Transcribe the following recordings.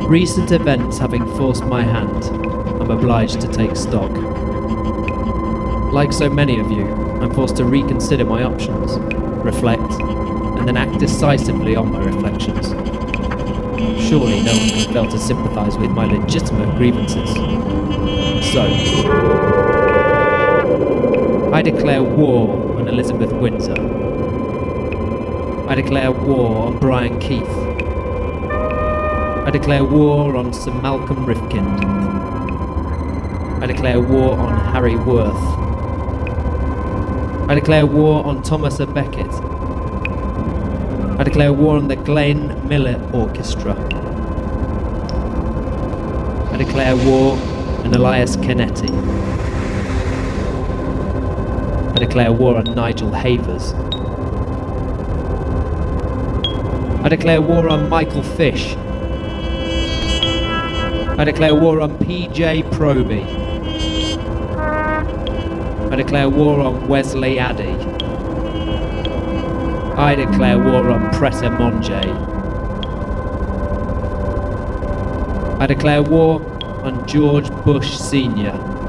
Recent events having forced my hand, I'm obliged to take stock. Like so many of you, I'm forced to reconsider my options, reflect, and then act decisively on my reflections. Surely no one can fail to sympathise with my legitimate grievances. So, I declare war on Elizabeth Windsor. I declare war on Brian Keith. I declare war on Sir Malcolm Rifkind. I declare war on Harry Worth. I declare war on Thomas A. Beckett. I declare war on the Glenn Miller Orchestra. I declare war on Elias Canetti. I declare war on Nigel Havers. I declare war on Michael Fish. I declare war on PJ Proby. I declare war on Wesley Addy. I declare war on Preta Monge. I declare war on George Bush Sr.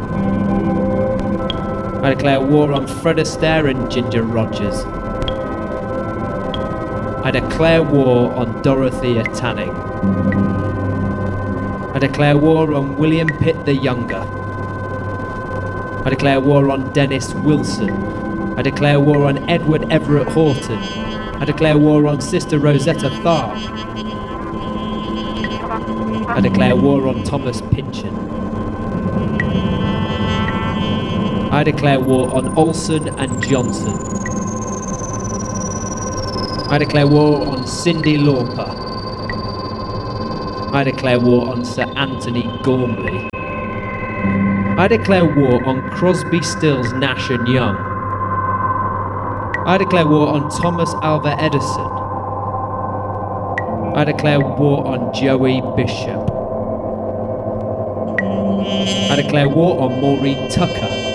I declare war on Fred Astaire and Ginger Rogers. I declare war on Dorothea Tanning. I declare war on William Pitt the Younger. I declare war on Dennis Wilson. I declare war on Edward Everett Horton. I declare war on Sister Rosetta Tharpe. I declare war on Thomas Pynchon. I declare war on Olsen and Johnson. I declare war on Cyndi Lauper. I declare war on Sir Anthony Gormley. I declare war on Crosby, Stills, Nash and Young. I declare war on Thomas Alva Edison. I declare war on Joey Bishop. I declare war on Maureen Tucker.